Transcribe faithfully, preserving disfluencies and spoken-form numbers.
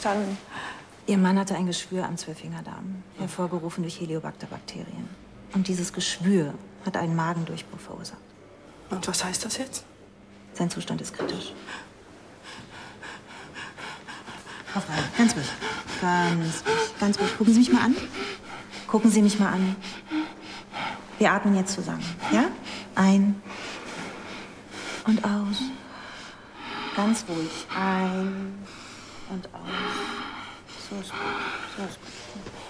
verstanden. Ihr Mann hatte ein Geschwür am Zwölffingerdarm, hervorgerufen durch Heliobacter-Bakterien. Und dieses Geschwür hat einen Magendurchbruch verursacht. Und was heißt das jetzt? Sein Zustand ist kritisch. Frau Frey, ganz ruhig. Ganz ruhig, ganz ruhig. Gucken Sie mich mal an. Gucken Sie mich mal an. Wir atmen jetzt zusammen, ja? Ein und aus. Ganz ruhig. Ein und aus. So ist gut, so ist gut.